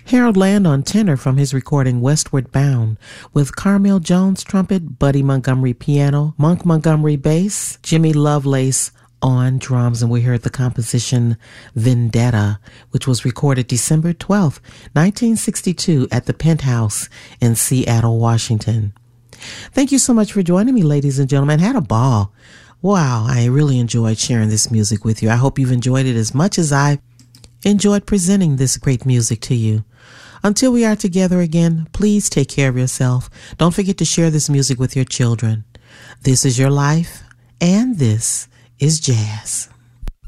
Harold Land on tenor from his recording Westward Bound, with Carmel Jones trumpet, Buddy Montgomery piano, Monk Montgomery bass, Jimmy Lovelace on drums, and we heard the composition Vendetta, which was recorded December 12th, 1962 at the Penthouse in Seattle, Washington. Thank you so much for joining me, ladies and gentlemen. Had a ball. Wow, I really enjoyed sharing this music with you. I hope you've enjoyed it as much as I enjoyed presenting this great music to you. Until we are together again, please take care of yourself. Don't forget to share this music with your children. This is your life, and this is jazz.